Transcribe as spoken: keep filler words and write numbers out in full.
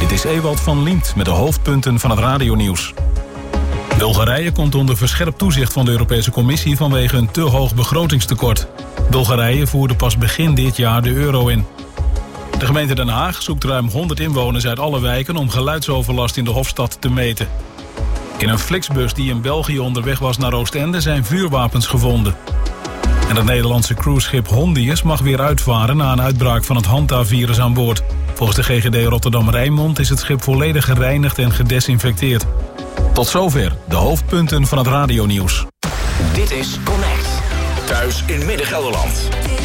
Dit is Ewald van Liemt met de hoofdpunten van het radionieuws. Bulgarije komt onder verscherpt toezicht van de Europese Commissie vanwege een te hoog begrotingstekort. Bulgarije voerde pas begin dit jaar de euro in. De gemeente Den Haag zoekt ruim honderd inwoners uit alle wijken om geluidsoverlast in de Hofstad te meten. In een Flixbus die in België onderweg was naar Oostende zijn vuurwapens gevonden. En het Nederlandse cruiseschip Hondius mag weer uitvaren na een uitbraak van het Hanta-virus aan boord. Volgens de G G D Rotterdam-Rijnmond is het schip volledig gereinigd en gedesinfecteerd. Tot zover de hoofdpunten van het radionieuws. Dit is Connect. Thuis in Midden-Gelderland.